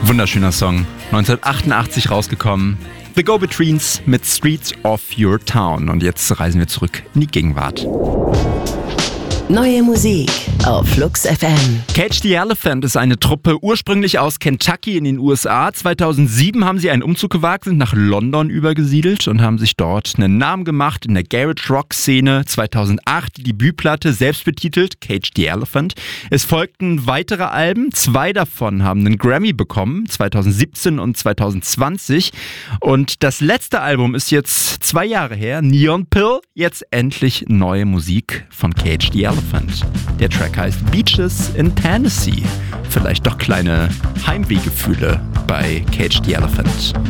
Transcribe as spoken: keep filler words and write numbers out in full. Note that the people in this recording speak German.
Wunderschöner Song. neunzehnhundertachtundachtzig rausgekommen. The Go-Betweens mit Streets of Your Town. Und jetzt reisen wir zurück in die Gegenwart. Neue Musik auf Flux F M. Cage the Elephant ist eine Truppe ursprünglich aus Kentucky in den U S A. zweitausendsieben haben sie einen Umzug gewagt, sind nach London übergesiedelt und haben sich dort einen Namen gemacht in der Garage-Rock-Szene. zweitausendacht die Debütplatte, selbst betitelt Cage the Elephant. Es folgten weitere Alben, zwei davon haben einen Grammy bekommen, zweitausendsiebzehn und zweitausendzwanzig. Und das letzte Album ist jetzt zwei Jahre her, Neon Pill, jetzt endlich neue Musik von Cage the Elephant. Der Track heißt Beaches in Tennessee. Vielleicht doch kleine Heimwehgefühle bei Cage the Elephant.